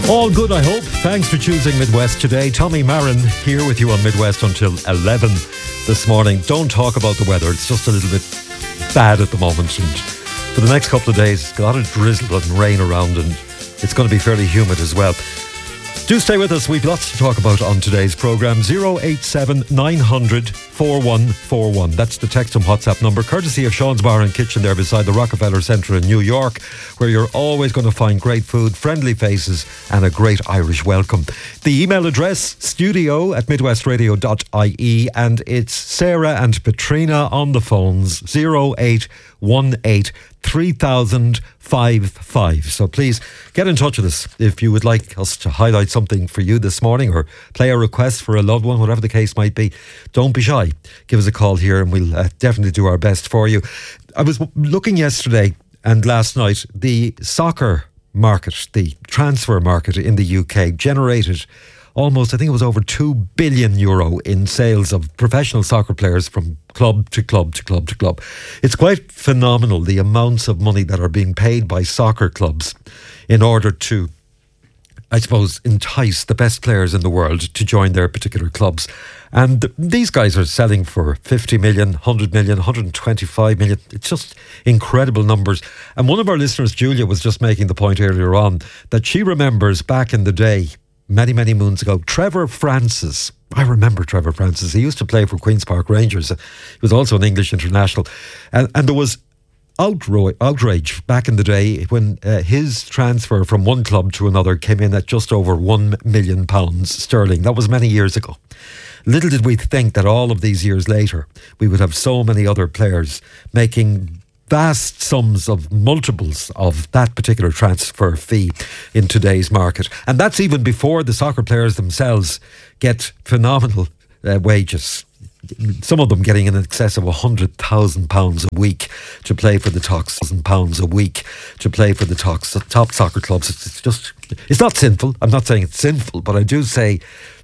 All good, I hope. Thanks for choosing Midwest today. Tommy Marin here with you on Midwest until 11 this morning. Don't talk about the weather. It's just a little bit bad at the moment. And for the next couple of days, a lot of drizzle and rain around, and it's going to be fairly humid as well. Do stay with us. We've lots to talk about on today's programme. 087 900 4141. That's the text and WhatsApp number, courtesy of Sean's Bar and Kitchen there beside the Rockefeller Centre in New York, where you're always going to find great food, friendly faces and a great Irish welcome. The email address, studio@midwestradio.ie, and it's Sarah and Petrina on the phones, 0818 3055. So please get in touch with us if you would like us to highlight something for you this morning or play a request for a loved one, whatever the case might be. Don't be shy. Give us a call here and we'll definitely do our best for you. I was looking yesterday and last night, the soccer market, the transfer market in the UK generated almost, I think it was over €2 billion in sales of professional soccer players from club to club to club to club. It's quite phenomenal, the amounts of money that are being paid by soccer clubs in order to, I suppose, entice the best players in the world to join their particular clubs. And these guys are selling for 50 million, 100 million, 125 million. It's just incredible numbers. And one of our listeners, Julia, was just making the point earlier on that she remembers back in the day, many, many moons ago, Trevor Francis. I remember Trevor Francis. He used to play for Queen's Park Rangers. He was also an English international. And there was outrage back in the day when his transfer from one club to another came in at just over £1 million sterling. That was many years ago. Little did we think that all of these years later, we would have so many other players making vast sums of multiples of that particular transfer fee in today's market. And that's even before the soccer players themselves get phenomenal wages. Some of them getting in excess of £100,000 a week to play for the top £1,000 a week to play for the top soccer clubs. It's not sinful. I'm not saying it's sinful, but I do say